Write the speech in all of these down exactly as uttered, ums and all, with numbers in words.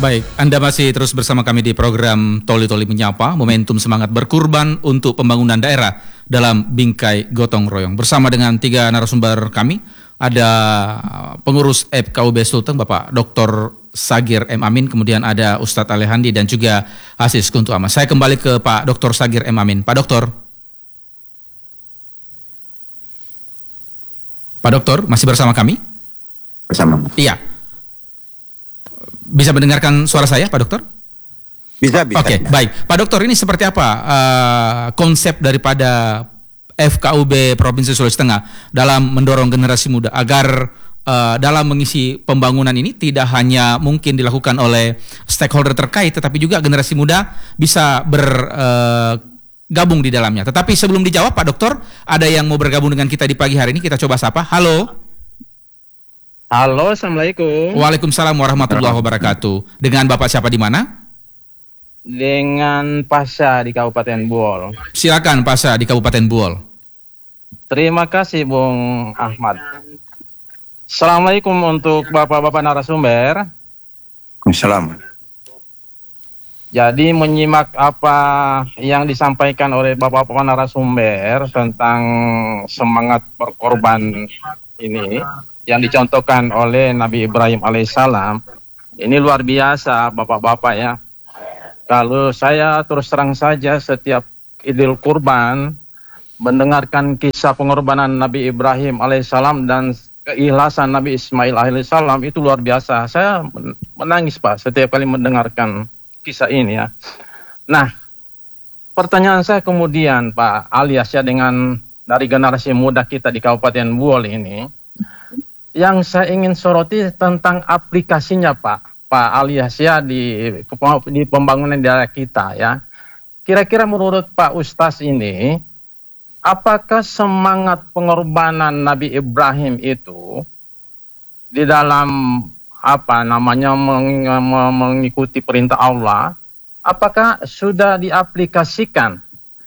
Baik, Anda masih terus bersama kami di program Toli Toli Menyapa, momentum semangat berkurban untuk pembangunan daerah dalam bingkai gotong royong. Bersama dengan tiga narasumber kami, ada pengurus F K U B Sulteng, Bapak Doktor Sagir M. Amin, kemudian ada Ustadz Alehandi dan juga Asis Kuntu Amas. Saya kembali ke Pak Doktor Sagir M. Amin. Pak Doktor. Pak Doktor, masih bersama kami? Bersama. Iya. Bisa mendengarkan suara saya, Pak Dokter? Bisa, bisa. Oke, okay, baik. Pak Dokter, ini seperti apa uh, konsep daripada F K U B Provinsi Sulawesi Tengah dalam mendorong generasi muda agar uh, dalam mengisi pembangunan ini tidak hanya mungkin dilakukan oleh stakeholder terkait, tetapi juga generasi muda bisa bergabung uh, di dalamnya. Tetapi sebelum dijawab, Pak Dokter, ada yang mau bergabung dengan kita di pagi hari ini, kita coba sapa. Halo. Halo, Assalamualaikum. Waalaikumsalam warahmatullahi wabarakatuh. Dengan Bapak siapa di mana? Dengan Pasha di Kabupaten Buol. Silakan Pasha di Kabupaten Buol. Terima kasih Bung Ahmad. Assalamualaikum untuk Bapak-Bapak narasumber. Waalaikumsalam. Jadi menyimak apa yang disampaikan oleh Bapak-Bapak narasumber tentang semangat berkorban ini yang dicontohkan oleh Nabi Ibrahim alaihissalam, ini luar biasa Bapak-Bapak ya. Kalau saya terus terang saja setiap Idul Kurban mendengarkan kisah pengorbanan Nabi Ibrahim alaihissalam dan keikhlasan Nabi Ismail alaihissalam, itu luar biasa. Saya menangis Pak setiap kali mendengarkan kisah ini ya. Nah, pertanyaan saya kemudian Pak, alias ya dengan dari generasi muda kita di Kabupaten Buol ini, yang saya ingin soroti tentang aplikasinya Pak, Pak alias ya di, di pembangunan daerah kita ya. Kira-kira menurut Pak Ustaz ini, apakah semangat pengorbanan Nabi Ibrahim itu di dalam apa namanya meng, mengikuti perintah Allah, apakah sudah diaplikasikan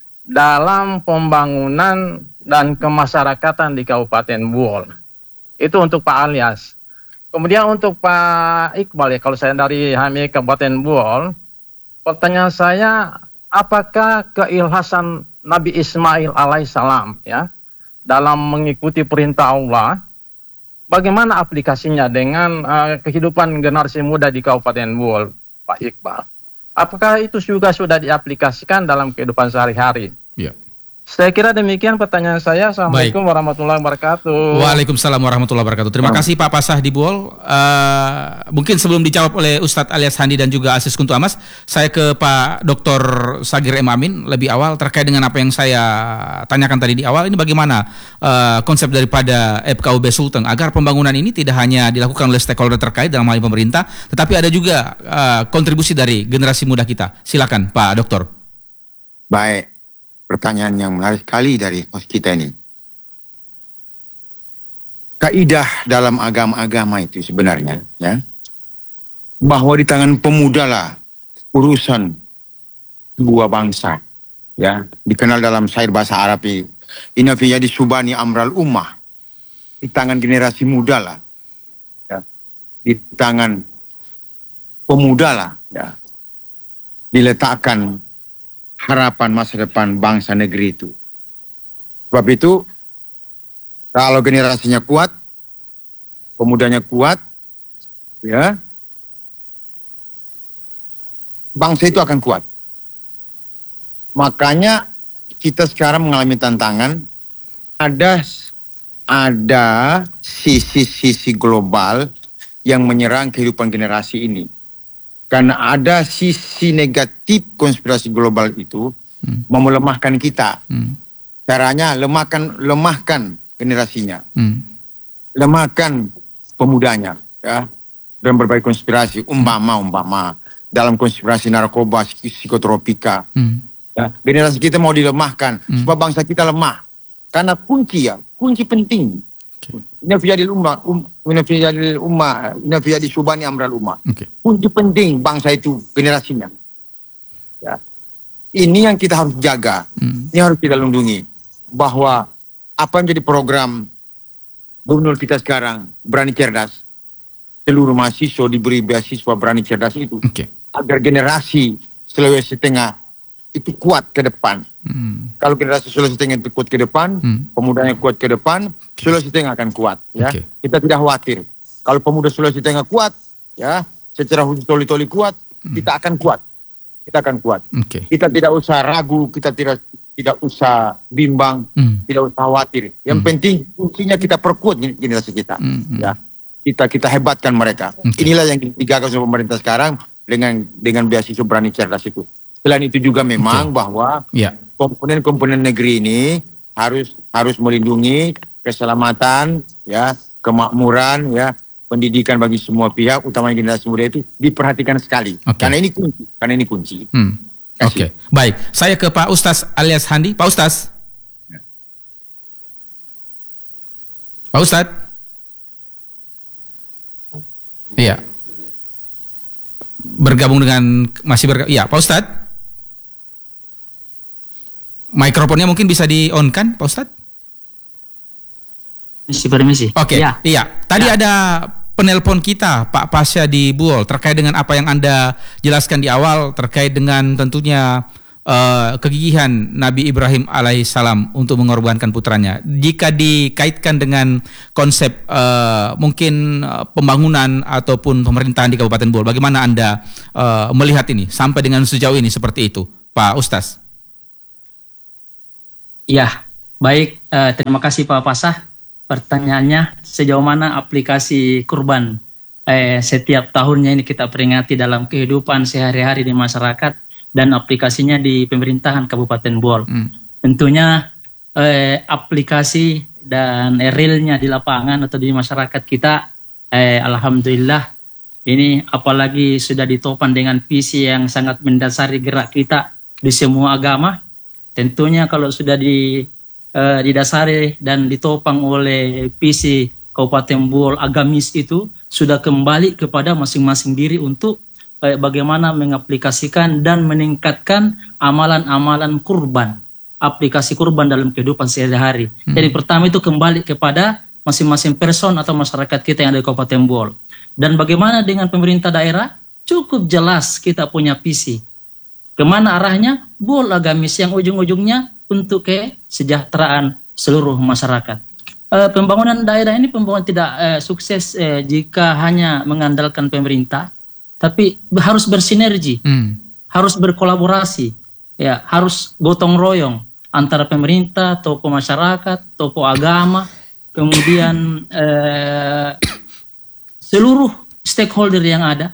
dalam pembangunan dan kemasyarakatan di Kabupaten Buol? Itu untuk Pak alias. Kemudian untuk Pak Iqbal ya, kalau saya dari H M I Kabupaten Buol, pertanyaan saya, apakah keikhlasan Nabi Ismail alaihissalam ya dalam mengikuti perintah Allah, bagaimana aplikasinya dengan uh, kehidupan generasi muda di Kabupaten Buol, Pak Iqbal? Apakah itu juga sudah diaplikasikan dalam kehidupan sehari-hari? Ya. Saya kira demikian pertanyaan saya. Assalamualaikum Baik. warahmatullahi wabarakatuh. Waalaikumsalam warahmatullahi wabarakatuh. Terima kasih Pak Pasah di Buol. Uh, mungkin sebelum dijawab oleh Ustadz alias Handi dan juga Asis Kuntu Amas, saya ke Pak Doktor Sagir M. Amin lebih awal terkait dengan apa yang saya tanyakan tadi di awal. Ini bagaimana uh, konsep daripada F K U B Sulteng agar pembangunan ini tidak hanya dilakukan oleh stakeholder terkait dalam hal ini pemerintah, tetapi ada juga uh, kontribusi dari generasi muda kita. Silakan Pak Doktor. Baik. Pertanyaan yang menarik sekali dari host kita ini. Kaidah dalam agama-agama itu sebenarnya, ya, bahwa di tangan pemuda lah urusan sebuah bangsa, ya, dikenal dalam syair bahasa Arab ini, inna fi yadi subani amral ummah, di tangan generasi muda lah, ya, di tangan pemuda lah, ya, diletakkan harapan masa depan bangsa negeri itu. Sebab itu, kalau generasinya kuat, pemudanya kuat, ya, bangsa itu akan kuat. Makanya kita sekarang mengalami tantangan, ada ada sisi-sisi global yang menyerang kehidupan generasi ini. Karena ada sisi negatif konspirasi global itu hmm. mau melemahkan kita. Hmm. Caranya lemahkan lemahkan generasinya. Hmm. Lemahkan pemudanya, ya. Dalam berbagai konspirasi, umpama umpama dalam konspirasi narkoba, psikotropika. Hmm. Ya, generasi kita mau dilemahkan hmm. sebab bangsa kita lemah. Karena kunci ya, kunci penting. Inna fi yadil ummah, inna fi yadil ummah, inna fi yadil subani amral ummah. Okay. Kunci penting bangsa itu generasinya. Ya. Ini yang kita harus jaga, hmm. ini harus kita lindungi. Bahwa apa yang menjadi program gubernur kita sekarang, berani cerdas, seluruh mahasiswa diberi beasiswa berani cerdas itu. Oke. Agar generasi Sulawesi Tengah itu kuat ke depan. Hmm. Kalau generasi Sulawesi Tengah itu kuat ke depan, Hmm. pemudanya kuat ke depan, Sulawesi Tengah akan kuat. Ya, Oke. kita tidak khawatir. Kalau pemuda Sulawesi Tengah kuat, ya, secara khusus toli-toli kuat, Hmm. kita akan kuat. Kita akan kuat. Oke. Kita tidak usah ragu, kita tidak tidak usah bimbang, Hmm. tidak usah khawatir. Yang Hmm. penting kuncinya kita perkuat generasi kita. Hmm. Hmm. Ya, kita kita hebatkan mereka. Oke. Inilah yang digagas oleh pemerintah sekarang dengan dengan beasiswa berani cerdas itu. Selain itu juga memang bahwa Ya. komponen-komponen negeri ini harus harus melindungi keselamatan, ya, kemakmuran, ya, pendidikan bagi semua pihak, utamanya generasi muda itu diperhatikan sekali. Oke. Karena ini kunci, karena ini kunci. Hmm. Terima Oke, kasih. baik. Saya ke Pak Ustaz alias Handi. Pak Ustaz. Pak Ustaz. Iya. Bergabung dengan masih bergabung. Iya, Pak Ustaz. Mikrofonnya mungkin bisa di-on kan, Pak Ustaz? Permisi, permisi. Oke, Ya. iya. Tadi Ya. ada penelpon kita, Pak Pasya di Buol, terkait dengan apa yang Anda jelaskan di awal, terkait dengan tentunya eh, kegigihan Nabi Ibrahim alaihissalam untuk mengorbankan putranya. Jika dikaitkan dengan konsep eh, mungkin eh, pembangunan ataupun pemerintahan di Kabupaten Buol, bagaimana Anda eh, melihat ini sampai dengan sejauh ini seperti itu, Pak Ustaz? Ya, baik. Eh, terima kasih Pak Pasah. Pertanyaannya, sejauh mana aplikasi kurban eh, setiap tahunnya ini kita peringati dalam kehidupan sehari-hari di masyarakat dan aplikasinya di pemerintahan Kabupaten Buol. Hmm. Tentunya eh, aplikasi dan eh, realnya di lapangan atau di masyarakat kita, eh, alhamdulillah, ini apalagi sudah ditopang dengan visi yang sangat mendasari gerak kita di semua agama. Tentunya kalau sudah di Uh, didasari dan ditopang oleh visi Kabupaten Buol agamis itu sudah kembali kepada masing-masing diri untuk uh, bagaimana mengaplikasikan dan meningkatkan amalan-amalan kurban, aplikasi kurban dalam kehidupan sehari-hari. Hmm. Jadi pertama itu kembali kepada masing-masing person atau masyarakat kita yang ada di Kabupaten Buol. Dan bagaimana dengan pemerintah daerah? Cukup jelas kita punya visi. Kemana arahnya? Buol agamis yang ujung-ujungnya untuk kesejahteraan seluruh masyarakat. E, pembangunan daerah ini pembangunan tidak e, sukses e, jika hanya mengandalkan pemerintah, tapi harus bersinergi, hmm. harus berkolaborasi, ya, harus gotong royong antara pemerintah, tokoh masyarakat, tokoh agama, kemudian e, seluruh stakeholder yang ada,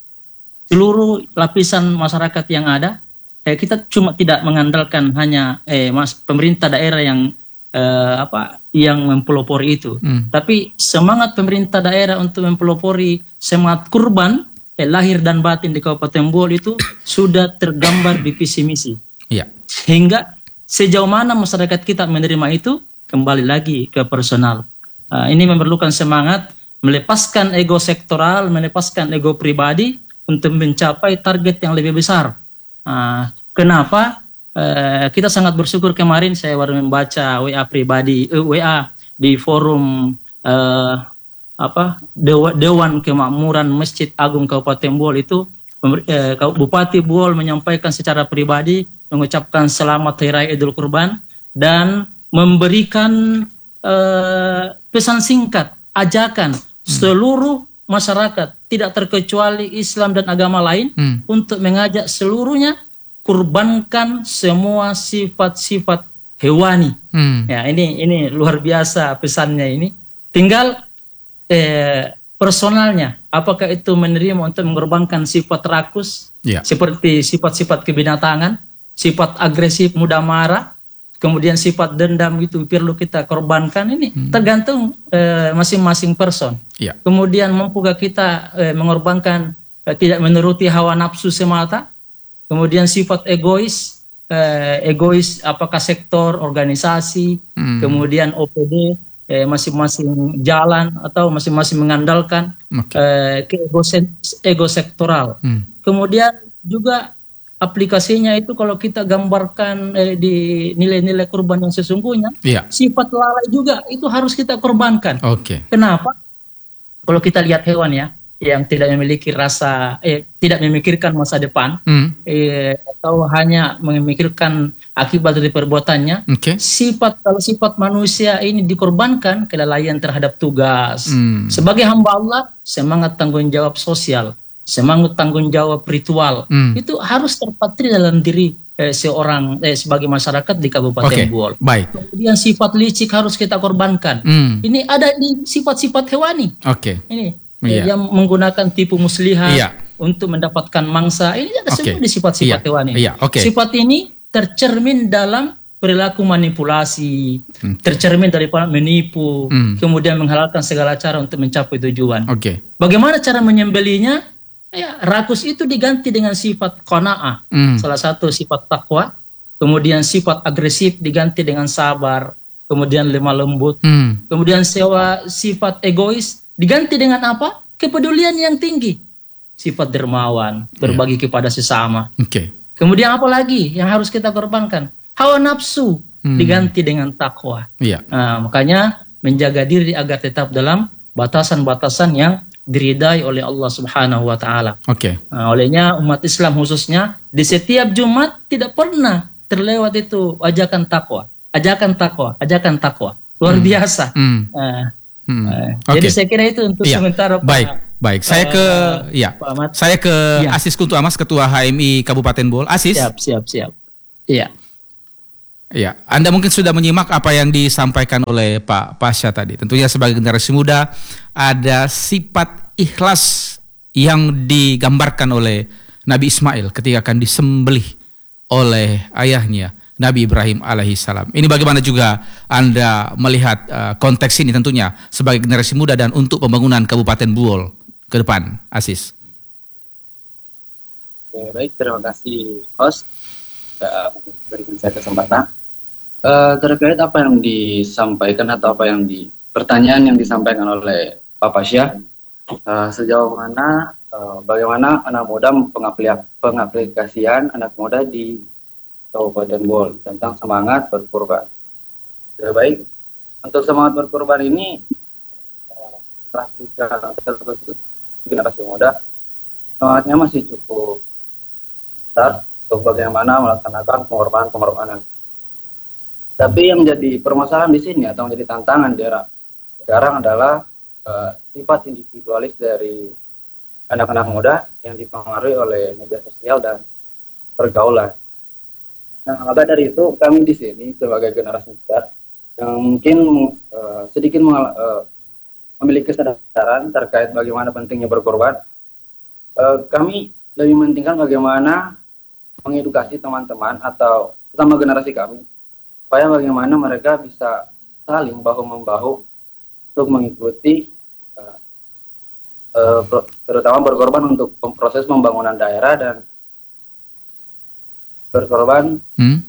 seluruh lapisan masyarakat yang ada. Eh, kita cuma tidak mengandalkan hanya eh, mas, pemerintah daerah yang eh, apa yang mempelopori itu, hmm. tapi semangat pemerintah daerah untuk mempelopori semangat kurban eh, lahir dan batin di Kabupaten Buol itu sudah tergambar di visi misi. Ya. Sehingga sejauh mana masyarakat kita menerima itu kembali lagi ke personal. Uh, ini memerlukan semangat melepaskan ego sektoral, melepaskan ego pribadi untuk mencapai target yang lebih besar. Uh, kenapa? Uh, kita sangat bersyukur kemarin saya baru membaca W A pribadi, uh, W A di forum uh, apa Dewa, Dewan Kemakmuran Masjid Agung Kabupaten Buol itu, uh, Bupati Buol menyampaikan secara pribadi mengucapkan selamat Hari Raya Idul Kurban dan memberikan uh, pesan singkat, ajakan hmm. seluruh masyarakat, tidak terkecuali Islam dan agama lain, hmm. untuk mengajak seluruhnya kurbankan semua sifat-sifat hewani. Hmm. Ya, ini ini luar biasa pesannya ini. Tinggal eh, personalnya, apakah itu menerima untuk mengorbankan sifat rakus, yeah. seperti sifat-sifat kebinatangan, sifat agresif, mudah marah, kemudian sifat dendam itu perlu kita korbankan. Ini hmm. tergantung eh, masing-masing person. Yeah. Kemudian mampukah kita eh, mengorbankan eh, tidak menuruti hawa nafsu semata. Kemudian sifat egois, eh, egois apakah sektor, organisasi, hmm. kemudian O P D, eh, masing-masing jalan atau masing-masing mengandalkan okay. eh, ke ego, ego sektoral. Hmm. Kemudian juga aplikasinya itu kalau kita gambarkan eh, di nilai-nilai kurban yang sesungguhnya, yeah. sifat lalai juga itu harus kita korbankan. Okay. Kenapa? Kalau kita lihat hewan ya, yang tidak memiliki rasa, eh, tidak memikirkan masa depan, Hmm. eh, atau hanya memikirkan akibat dari perbuatannya. Oke. Sifat kalau sifat manusia ini dikorbankan, kelalaian terhadap tugas. Hmm. Sebagai hamba Allah, semangat tanggung jawab sosial, semangat tanggung jawab ritual, Hmm. itu harus terpatri dalam diri eh, seorang eh, sebagai masyarakat di Kabupaten Oke. Buol. Baik. Kemudian sifat licik harus kita korbankan. Hmm. Ini ada di sifat-sifat hewani. Oke. Ini Iya. yang menggunakan tipu muslihat Iya. untuk mendapatkan mangsa. Ini ada Oke. semua di sifat-sifat Iya. hewani. Iya, oke. Sifat ini tercermin dalam perilaku manipulasi, Hmm. tercermin dari menipu, Hmm. kemudian menghalalkan segala cara untuk mencapai tujuan. Oke. Bagaimana cara menyembelinya? Ya, rakus itu diganti dengan sifat qanaah, Hmm. salah satu sifat takwa. Kemudian sifat agresif diganti dengan sabar, kemudian lemah lembut. Hmm. Kemudian sewa sifat egois diganti dengan apa? Kepedulian yang tinggi. Sifat dermawan, berbagi kepada sesama. Oke. Kemudian apa lagi yang harus kita korbankan? Hawa nafsu Hmm. diganti dengan takwa. Iya. Nah, makanya menjaga diri agar tetap dalam batasan-batasan yang diridai oleh Allah Subhanahu wa taala. Oke. Nah, olehnya umat Islam khususnya di setiap Jumat tidak pernah terlewat itu ajakan takwa, ajakan takwa, ajakan takwa. Luar Hmm. biasa. Hmm. Nah, Hmm. nah, Oke. Jadi saya kira itu untuk Iya. sementara Pak. Baik, baik. Saya ke Eh, ya. Pak Ahmad. Saya ke Iya. Asis Kuntu Amas, Ketua H M I Kabupaten Buol. Asis. Siap, siap, siap. Iya. Ya, Anda mungkin sudah menyimak apa yang disampaikan oleh Pak Pasha tadi. Tentunya sebagai generasi muda ada sifat ikhlas yang digambarkan oleh Nabi Ismail ketika akan disembelih oleh ayahnya Nabi Ibrahim alaihissalam. Ini bagaimana juga Anda melihat uh, konteks ini tentunya sebagai generasi muda dan untuk pembangunan Kabupaten Buol ke depan, Asis. Oke, baik, terima kasih host sudah berikan saya kesempatan. Eh, terkait apa yang disampaikan atau apa yang di pertanyaan yang disampaikan oleh Pak Pasha, eh, sejauh mana eh, bagaimana anak muda pengaplia- pengaplikasian anak muda di Kabupaten Buol tentang semangat berkorban. Ya, baik, untuk semangat berkorban ini eh, perhatikan generasi muda semangatnya masih cukup besar untuk bagaimana melaksanakan pengorbanan-pengorbanan. Tapi yang menjadi permasalahan di sini atau menjadi tantangan di era sekarang adalah uh, sifat individualis dari anak-anak muda yang dipengaruhi oleh media sosial dan pergaulan. Nah, maka dari itu kami di sini sebagai generasi muda yang mungkin uh, sedikit mengal- uh, memiliki kesadaran terkait bagaimana pentingnya berkorban, uh, kami lebih mementingkan bagaimana mengedukasi teman-teman atau terutama generasi kami supaya bagaimana mereka bisa saling bahu-membahu untuk mengikuti uh, uh, terutama berkorban untuk proses pembangunan daerah dan berkorban Hmm?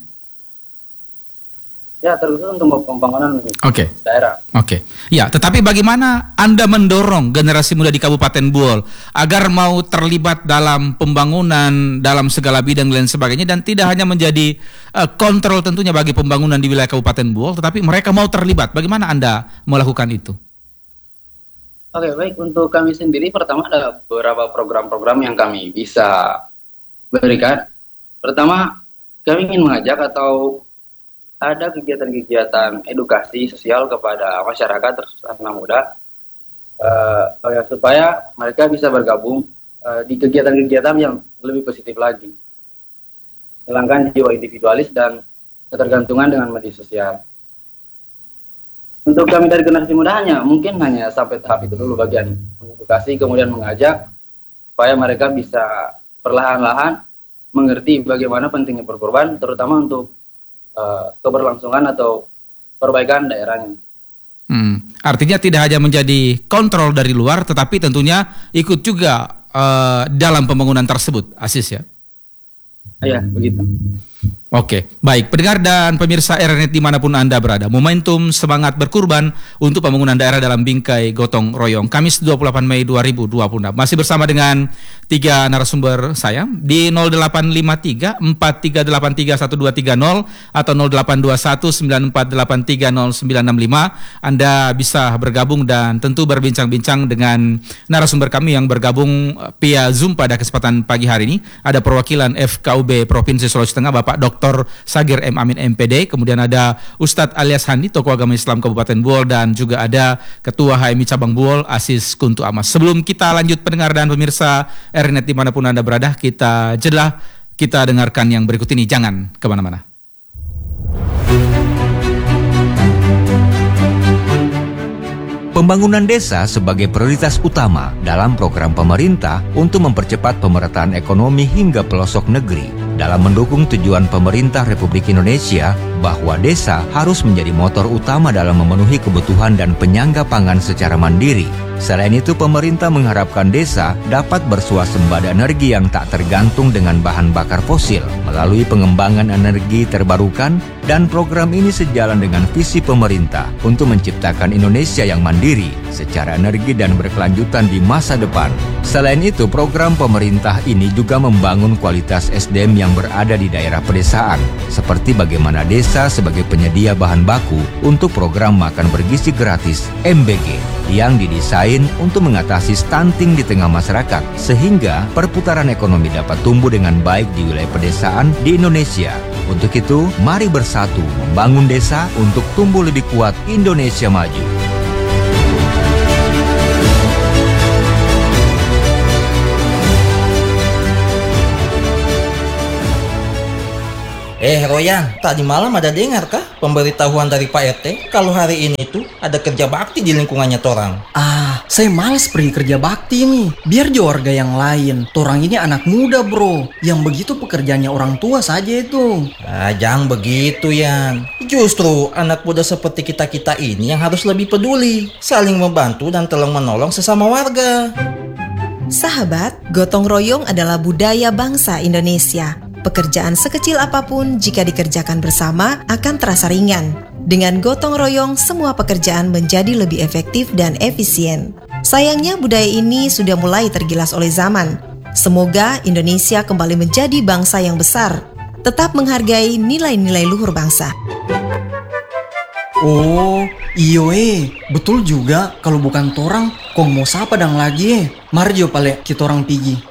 ya terus untuk pembangunan Oke. daerah. Oke, ya. Tetapi bagaimana Anda mendorong generasi muda di Kabupaten Buol agar mau terlibat dalam pembangunan dalam segala bidang dan lain sebagainya dan tidak hanya menjadi uh, kontrol tentunya bagi pembangunan di wilayah Kabupaten Buol, tetapi mereka mau terlibat. Bagaimana Anda melakukan itu? Oke, baik, untuk kami sendiri pertama ada beberapa program-program yang kami bisa berikan. Pertama, kami ingin mengajak atau ada kegiatan-kegiatan edukasi sosial kepada masyarakat terus anak muda uh, supaya mereka bisa bergabung uh, di kegiatan-kegiatan yang lebih positif lagi, hilangkan jiwa individualis dan ketergantungan dengan media sosial. Untuk kami dari generasi muda hanya mungkin hanya sampai tahap itu dulu, bagian mengedukasi kemudian mengajak supaya mereka bisa perlahan-lahan mengerti bagaimana pentingnya berkorban terutama untuk Uh, keberlangsungan atau perbaikan daerahnya. Hmm. Artinya tidak hanya menjadi kontrol dari luar, tetapi tentunya ikut juga uh, dalam pembangunan tersebut, Asis ya? Ya, begitu. Oke, baik pendengar dan pemirsa R N E T dimanapun Anda berada, momentum semangat berkurban untuk pembangunan daerah dalam bingkai gotong royong. Kamis dua puluh delapan Mei dua ribu dua puluh enam. Masih bersama dengan tiga narasumber saya di nol delapan lima tiga empat tiga delapan tiga satu dua tiga nol atau nol delapan dua satu sembilan empat delapan tiga nol sembilan enam lima. Anda bisa bergabung dan tentu berbincang-bincang dengan narasumber kami yang bergabung via Zoom pada kesempatan pagi hari ini. Ada perwakilan F K U B Provinsi Sulawesi Tengah, Bapak Doktor Doktor Sagir M. Amin M P D, kemudian ada Ustadz Alyas Handi, tokoh agama Islam Kabupaten Buol, dan juga ada Ketua H M I Cabang Buol, Asis Kuntu Amas. Sebelum kita lanjut pendengar dan pemirsa R N E T dimanapun Anda berada, kita jeda, kita dengarkan yang berikut ini, jangan kemana-mana. Pembangunan desa sebagai prioritas utama dalam program pemerintah untuk mempercepat pemerataan ekonomi hingga pelosok negeri. Dalam mendukung tujuan pemerintah Republik Indonesia bahwa desa harus menjadi motor utama dalam memenuhi kebutuhan dan penyangga pangan secara mandiri. Selain itu, pemerintah mengharapkan desa dapat bersuasembada energi yang tak tergantung dengan bahan bakar fosil melalui pengembangan energi terbarukan, dan program ini sejalan dengan visi pemerintah untuk menciptakan Indonesia yang mandiri secara energi dan berkelanjutan di masa depan. Selain itu, program pemerintah ini juga membangun kualitas S D M yang berada di daerah pedesaan, seperti bagaimana desa sebagai penyedia bahan baku untuk program makan bergizi gratis M B G yang didesain untuk mengatasi stunting di tengah masyarakat, sehingga perputaran ekonomi dapat tumbuh dengan baik di wilayah pedesaan di Indonesia. Untuk itu, mari bersatu membangun desa untuk tumbuh lebih kuat Indonesia maju. Eh Royan, tadi malam ada dengar kah pemberitahuan dari Pak R T kalau hari ini tuh ada kerja bakti di lingkungannya torang? Ah, saya malas pergi kerja bakti nih. Biar juga warga yang lain. Torang ini anak muda bro, yang begitu pekerjaannya orang tua saja itu. Ah, jangan begitu Yan. Justru anak muda seperti kita-kita ini yang harus lebih peduli, saling membantu dan tolong menolong sesama warga. Sahabat, gotong royong adalah budaya bangsa Indonesia. Pekerjaan sekecil apapun jika dikerjakan bersama akan terasa ringan. Dengan gotong royong, semua pekerjaan menjadi lebih efektif dan efisien. Sayangnya budaya ini sudah mulai tergilas oleh zaman. Semoga Indonesia kembali menjadi bangsa yang besar, tetap menghargai nilai-nilai luhur bangsa. Oh, iyo eh, betul juga. Kalau bukan torang, kong mau siapa dang lagi eh. Mari jo pale kita orang pigi.